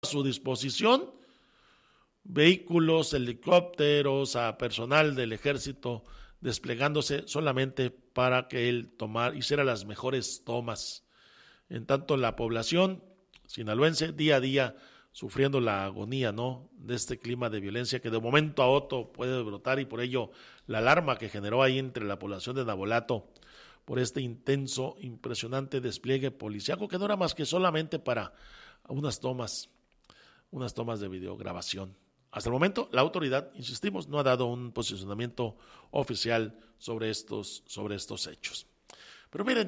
a su disposición vehículos, helicópteros, a personal del ejército desplegándose solamente para que él hiciera las mejores tomas. En tanto, la población sinaloense día a día sufriendo la agonía, ¿no?, de este clima de violencia que de momento a otro puede brotar, y por ello la alarma que generó ahí entre la población de Navolato por este intenso, impresionante despliegue policíaco que no era más que solamente para unas tomas de videograbación. Hasta el momento, la autoridad, insistimos, no ha dado un posicionamiento oficial sobre estos hechos. Pero miren,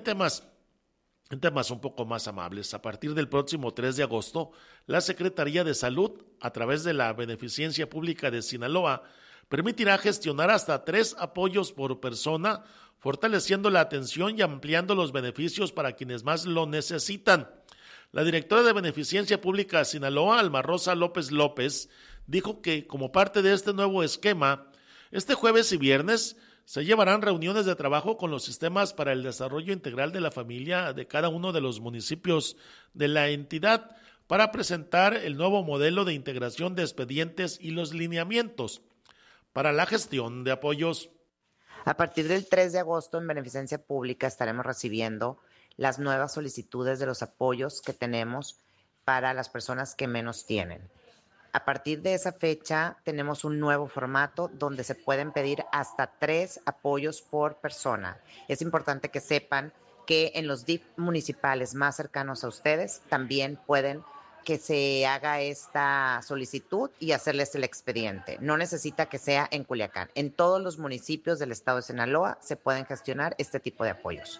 en temas un poco más amables, a partir del próximo 3 de agosto, la Secretaría de Salud, a través de la Beneficencia Pública de Sinaloa, permitirá gestionar hasta 3 apoyos por persona, fortaleciendo la atención y ampliando los beneficios para quienes más lo necesitan. La directora de Beneficencia Pública de Sinaloa, Alma Rosa López López, dijo que como parte de este nuevo esquema, este jueves y viernes se llevarán reuniones de trabajo con los sistemas para el desarrollo integral de la familia de cada uno de los municipios de la entidad para presentar el nuevo modelo de integración de expedientes y los lineamientos para la gestión de apoyos. A partir del 3 de agosto en Beneficencia Pública estaremos recibiendo las nuevas solicitudes de los apoyos que tenemos para las personas que menos tienen. A partir de esa fecha tenemos un nuevo formato donde se pueden pedir hasta 3 apoyos por persona. Es importante que sepan que en los DIF municipales más cercanos a ustedes también pueden que se haga esta solicitud y hacerles el expediente. No necesita que sea en Culiacán. En todos los municipios del estado de Sinaloa se pueden gestionar este tipo de apoyos.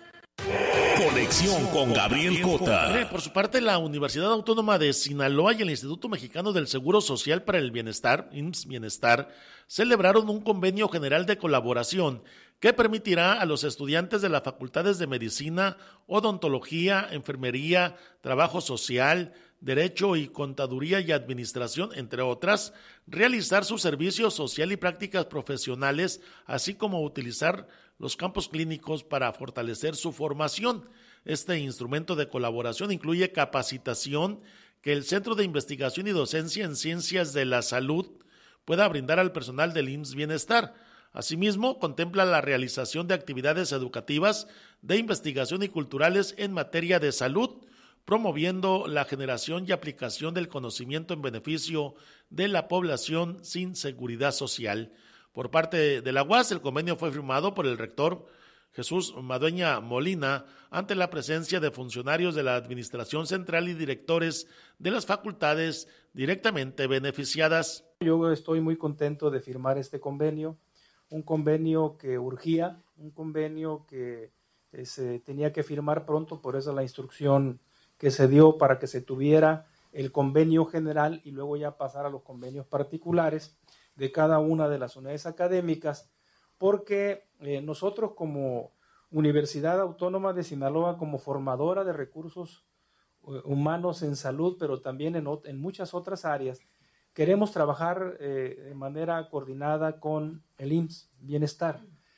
Conexión con Gabriel Cota. Por su parte, la Universidad Autónoma de Sinaloa y el Instituto Mexicano del Seguro Social para el Bienestar, IMSS Bienestar, celebraron un convenio general de colaboración que permitirá a los estudiantes de las facultades de Medicina, Odontología, Enfermería, Trabajo Social, Derecho y Contaduría y Administración, entre otras, realizar su servicio social y prácticas profesionales, así como utilizar los campos clínicos para fortalecer su formación. Este instrumento de colaboración incluye capacitación que el Centro de Investigación y Docencia en Ciencias de la Salud pueda brindar al personal del IMSS Bienestar. Asimismo, contempla la realización de actividades educativas, de investigación y culturales en materia de salud, promoviendo la generación y aplicación del conocimiento en beneficio de la población sin seguridad social. Por parte de la UAS, el convenio fue firmado por el rector Jesús Madueña Molina ante la presencia de funcionarios de la Administración Central y directores de las facultades directamente beneficiadas. Yo estoy muy contento de firmar este convenio, un convenio que urgía, un convenio que se tenía que firmar pronto, por eso la instrucción que se dio para que se tuviera el convenio general y luego ya pasar a los convenios particulares de cada una de las unidades académicas, porque nosotros como Universidad Autónoma de Sinaloa, como formadora de recursos humanos en salud, pero también en muchas otras áreas, queremos trabajar de manera coordinada con el IMSS Bienestar.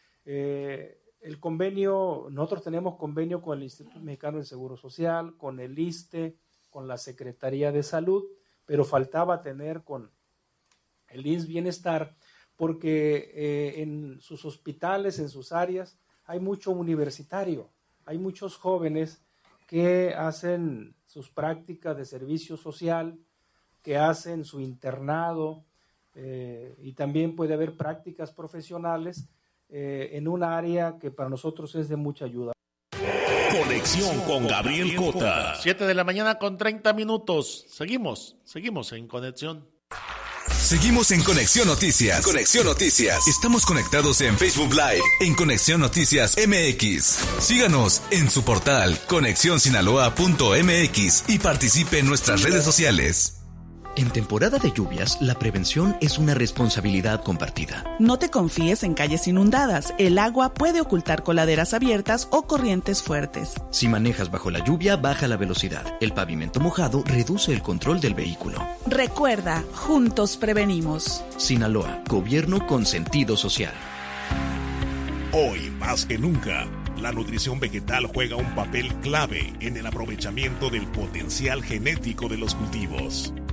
El convenio, nosotros tenemos convenio con el Instituto Mexicano del Seguro Social, con el ISSSTE, con la Secretaría de Salud, pero faltaba tener con el IMSS Bienestar, porque en sus hospitales, en sus áreas, hay mucho universitario, hay muchos jóvenes que hacen sus prácticas de servicio social, que hacen su internado, y también puede haber prácticas profesionales en un área que para nosotros es de mucha ayuda. Conexión con Gabriel Cota. 7 de la mañana con 30 minutos. Seguimos en conexión. Seguimos en Conexión Noticias. Conexión Noticias. Estamos conectados en Facebook Live, en Conexión Noticias MX. Síganos en su portal conexionsinaloa.mx y participe en nuestras redes sociales. En temporada de lluvias, la prevención es una responsabilidad compartida. No te confíes en calles inundadas. El agua puede ocultar coladeras abiertas o corrientes fuertes. Si manejas bajo la lluvia, baja la velocidad. El pavimento mojado reduce el control del vehículo. Recuerda, juntos prevenimos. Sinaloa, gobierno con sentido social. Hoy más que nunca, la nutrición vegetal juega un papel clave en el aprovechamiento del potencial genético de los cultivos.